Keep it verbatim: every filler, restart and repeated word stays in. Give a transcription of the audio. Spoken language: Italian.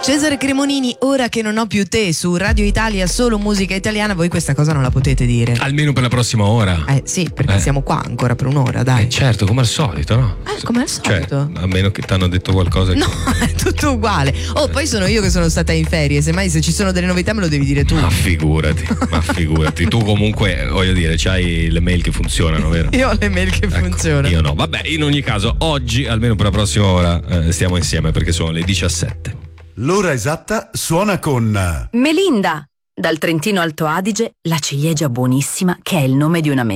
Cesare Cremonini, ora che non ho più te, su Radio Italia, solo musica italiana. Voi questa cosa non la potete dire. Almeno per la prossima ora. Eh sì, perché Eh. siamo qua ancora per un'ora, dai. Eh, certo, come al solito, no? Eh, come al solito. Cioè, a meno che ti hanno detto qualcosa che... No, è tutto uguale. Oh, poi sono io che sono stata in ferie. Semmai se ci sono delle novità me lo devi dire tu. Ma figurati, ma figurati. Tu comunque, voglio dire, c'hai le mail che funzionano, vero? Io ho le mail che Ecco, funzionano. io no. Vabbè, in ogni caso, oggi, almeno per la prossima ora, eh, stiamo insieme perché sono le diciassette. L'ora esatta suona con Melinda, dal Trentino Alto Adige, la ciliegia buonissima che è il nome di una mela.